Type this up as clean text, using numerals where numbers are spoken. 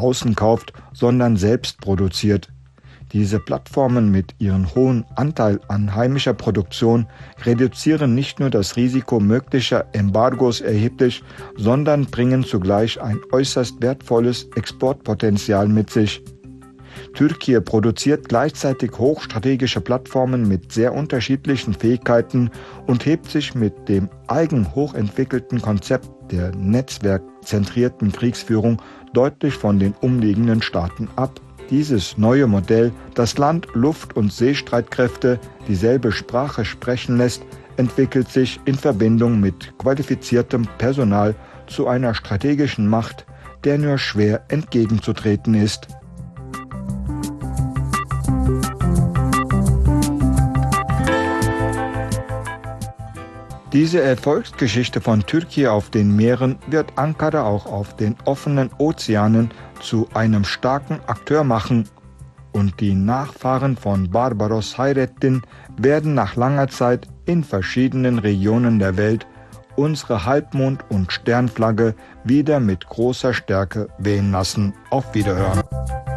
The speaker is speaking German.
außen kauft, sondern selbst produziert. Diese Plattformen mit ihrem hohen Anteil an heimischer Produktion reduzieren nicht nur das Risiko möglicher Embargos erheblich, sondern bringen zugleich ein äußerst wertvolles Exportpotenzial mit sich. Türkei produziert gleichzeitig hochstrategische Plattformen mit sehr unterschiedlichen Fähigkeiten und hebt sich mit dem eigen hochentwickelten Konzept der netzwerkzentrierten Kriegsführung deutlich von den umliegenden Staaten ab. Dieses neue Modell, das Land-, Luft- und Seestreitkräfte dieselbe Sprache sprechen lässt, entwickelt sich in Verbindung mit qualifiziertem Personal zu einer strategischen Macht, der nur schwer entgegenzutreten ist. Diese Erfolgsgeschichte von Türkei auf den Meeren wird Ankara auch auf den offenen Ozeanen zu einem starken Akteur machen, und die Nachfahren von Barbaros Hayrettin werden nach langer Zeit in verschiedenen Regionen der Welt unsere Halbmond- und Sternflagge wieder mit großer Stärke wehen lassen. Auf Wiederhören.